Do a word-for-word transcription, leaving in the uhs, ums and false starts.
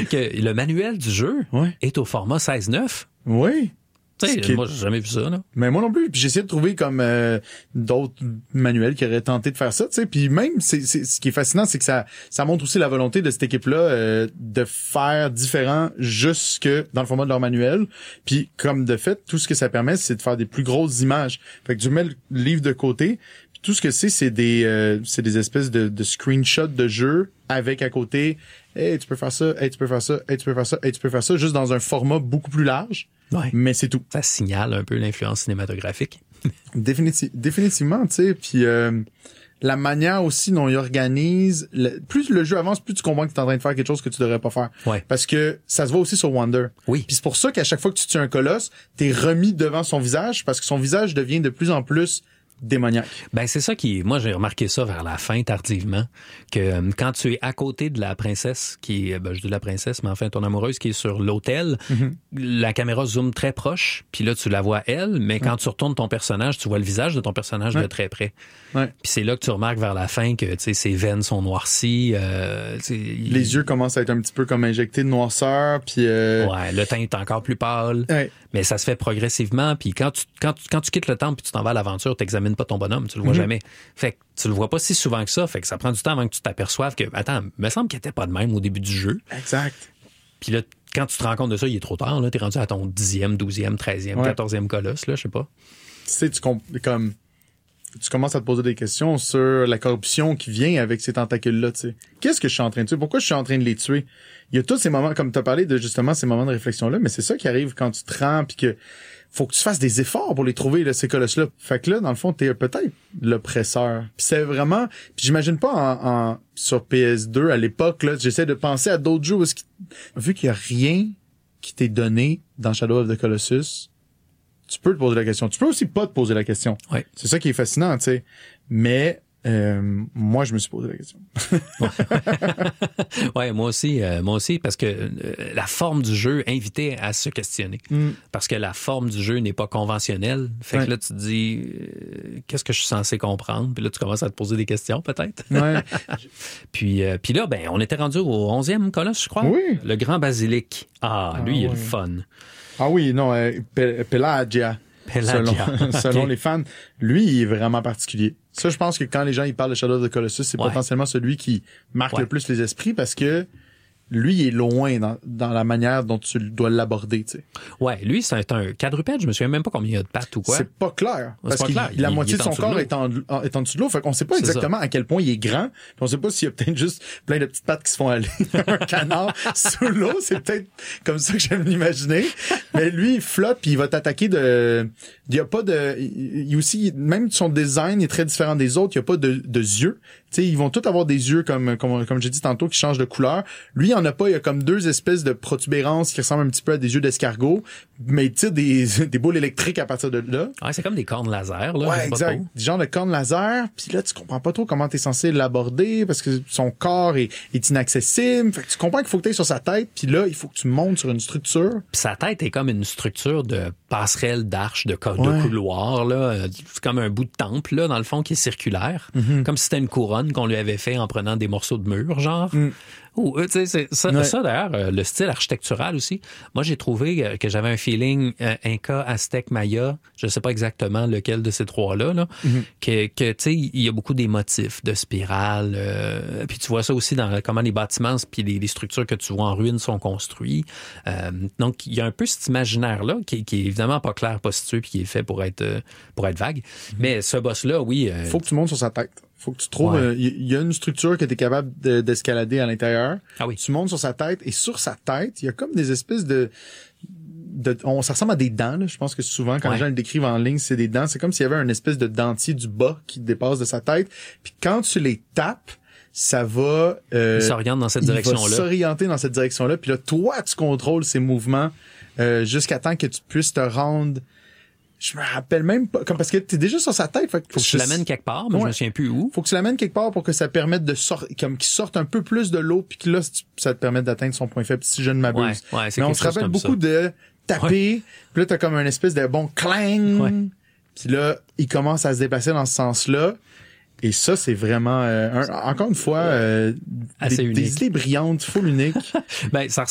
que le manuel du jeu ouais. est au format seize neuf. Oui. T'sais, moi, j'ai jamais vu ça, là. Mais moi non plus. Puis j'ai essayé de trouver comme euh, d'autres manuels qui auraient tenté de faire ça, tu sais. Puis même, c'est, c'est, ce qui est fascinant, c'est que ça, ça montre aussi la volonté de cette équipe-là euh, de faire différent jusque dans le format de leur manuel. Puis comme de fait, tout ce que ça permet, c'est de faire des plus grosses images. Fait que tu mets le livre de côté. Puis tout ce que c'est, c'est des, euh, c'est des espèces de, de screenshots de jeux avec à côté. Hey, tu peux faire ça. Hey, tu peux faire ça. Hey, tu peux faire ça. Hey, tu peux faire ça. Juste dans un format beaucoup plus large. Ouais. Mais c'est tout. Ça signale un peu l'influence cinématographique. Définitive, définitivement, tu sais. Puis euh, la manière aussi dont ils organisent, le, plus le jeu avance, plus tu comprends que tu es en train de faire quelque chose que tu devrais pas faire. Ouais. Parce que ça se voit aussi sur Wonder. Oui. Puis c'est pour ça qu'à chaque fois que tu tues un colosse, t'es remis devant son visage parce que son visage devient de plus en plus démoniaque. Ben c'est ça qui, moi j'ai remarqué ça vers la fin tardivement, que euh, quand tu es à côté de la princesse qui, est, ben je dis la princesse, mais enfin ton amoureuse qui est sur l'autel, mm-hmm. la caméra zoome très proche, puis là tu la vois elle, mais quand ouais. tu retournes ton personnage, tu vois le visage de ton personnage ouais. de très près. Ouais. Puis c'est là que tu remarques vers la fin que tu sais ses veines sont noircies, euh, il... les yeux commencent à être un petit peu comme injectés de noirceur, puis euh... ouais, le teint est encore plus pâle. Ouais. Mais ça se fait progressivement, puis quand tu quand tu, quand tu quittes le temple puis tu t'en vas à l'aventure, t'examines pas ton bonhomme, tu le vois mm-hmm. jamais. Fait que tu le vois pas si souvent que ça, fait que ça prend du temps avant que tu t'aperçoives que attends, me semble qu'il était pas de même au début du jeu. Exact. Puis là quand tu te rends compte de ça, il est trop tard là, t'es rendu à ton dixième, douzième, treizième, ouais. quatorzième colosse là, je sais pas. Tu sais, tu comp- comme tu commences à te poser des questions sur la corruption qui vient avec ces tentacules-là, tu sais. Qu'est-ce que je suis en train de tuer? Pourquoi je suis en train de les tuer? Il y a tous ces moments, comme tu as parlé de justement ces moments de réflexion-là, mais c'est ça qui arrive quand tu te rends pis que faut que tu fasses des efforts pour les trouver, là, ces colosses-là. Fait que là, dans le fond, t'es peut-être l'oppresseur. Puis c'est vraiment... Puis j'imagine pas en, en sur P S deux, à l'époque, là, j'essaie de penser à d'autres jeux où est-ce qu'il... Vu qu'il y a rien qui t'est donné dans Shadow of the Colossus, tu peux te poser la question. Tu peux aussi pas te poser la question. Ouais. C'est ça qui est fascinant, tu sais. Mais euh, moi, je me suis posé la question. Ouais, moi aussi, euh, moi aussi, parce que euh, la forme du jeu invitait à se questionner. Mm. Parce que la forme du jeu n'est pas conventionnelle. Fait ouais. que là, tu te dis, euh, qu'est-ce que je suis censé comprendre? Puis là, tu commences à te poser des questions, peut-être. Ouais. puis, euh, puis là, ben, on était rendu au onzième colosse, je crois. Oui. Le grand basilic. Ah, lui, ah, il est ouais. le fun. Ah oui, non, euh, Pe- Pelagia. Pelagia. Selon, selon okay. les fans, lui, il est vraiment particulier. Ça, je pense que quand les gens ils parlent de Shadow of the Colossus, c'est ouais. potentiellement celui qui marque ouais. le plus les esprits parce que lui, il est loin dans, dans la manière dont tu dois l'aborder, tu sais. Ouais, lui, c'est un quadrupède. Je me souviens même pas combien il y a de pattes ou quoi. C'est pas clair. Ouais, parce que la il, moitié il de son corps est en, est en dessous de l'eau. Fait qu'on sait pas c'est exactement ça. À quel point il est grand. Puis on sait pas s'il y a peut-être juste plein de petites pattes qui se font aller. Un canard sous l'eau. C'est peut-être comme ça que j'aime l'imaginer. Mais lui, il flotte puis il va t'attaquer de, il y a pas de, il y a aussi, même son design est très différent des autres. Il y a pas de, de yeux. Tu sais, ils vont tous avoir des yeux comme, comme, comme j'ai dit tantôt qui changent de couleur. Lui, il y en a pas. Il y a comme deux espèces de protubérances qui ressemblent un petit peu à des yeux d'escargot, mais il tire des, des boules électriques à partir de là. Ouais, c'est comme des cornes laser, là. Ouais, exact. Des genres de cornes laser. Puis là, tu comprends pas trop comment t'es censé l'aborder parce que son corps est, est inaccessible. Fait que tu comprends qu'il faut que t'ailles sur sa tête. Puis là, il faut que tu montes sur une structure. Puis sa tête est comme une structure de passerelle, d'arche, de, co- ouais. de couloir, là. C'est comme un bout de temple, là, dans le fond, qui est circulaire. Mm-hmm. Comme si c'était une couronne qu'on lui avait fait en prenant des morceaux de mur, genre. Mm. Ou, tu sais, c'est ça, ouais. ça d'ailleurs, euh, le style architectural aussi. Moi, j'ai trouvé euh, que j'avais un feeling euh, Inca, Aztèque, Maya. Je sais pas exactement lequel de ces trois-là, là. Mm-hmm. Que, que tu sais, il y a beaucoup des motifs de spirales. Euh, puis tu vois ça aussi dans comment les bâtiments puis les, les structures que tu vois en ruine sont construits. Euh, donc, il y a un peu cet imaginaire-là qui, qui est évidemment pas clair, pas situé, puis qui est fait pour être euh, pour être vague. Mm-hmm. Mais ce boss-là, oui. Euh, faut que tu montes sur sa tête. Faut que tu trouves, il ouais. euh, y, y a une structure que tu es capable de, d'escalader à l'intérieur. Ah oui. Tu montes sur sa tête et sur sa tête, il y a comme des espèces de, de on, ça ressemble à des dents, là. Je pense que souvent, quand ouais. les gens le décrivent en ligne, c'est des dents. C'est comme s'il y avait une espèce de dentier du bas qui dépasse de sa tête. Puis quand tu les tapes, ça va, euh, il s'oriente dans cette direction-là. Il va s'orienter dans cette direction-là. Puis là, toi, tu contrôles ses mouvements, euh, jusqu'à temps que tu puisses te rendre. Je me rappelle même pas, comme parce que t'es déjà sur sa tête. Fait faut que tu l'amènes quelque part, mais ouais. je me souviens plus où. Faut que tu l'amènes quelque part pour que ça permette de sortir, comme qu'il sorte un peu plus de l'eau, puis que là, ça te permette d'atteindre son point faible, si je ne m'abuse. Ouais, ouais, c'est mais on se rappelle beaucoup ça. De taper, ouais. puis là, t'as comme un espèce de bon clang, ouais. puis là, il commence à se déplacer dans ce sens-là. Et ça, c'est vraiment, euh, un, encore une fois, euh, assez des, unique. Des idées brillantes, full unique. Ben, ça,